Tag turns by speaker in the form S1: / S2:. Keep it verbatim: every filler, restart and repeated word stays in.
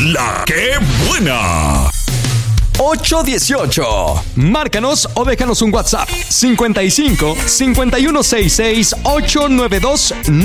S1: ¡La que buena!
S2: ocho dieciocho. Márcanos o déjanos un WhatsApp cincuenta y cinco, cincuenta y uno sesenta y seis, ochocientos noventa y dos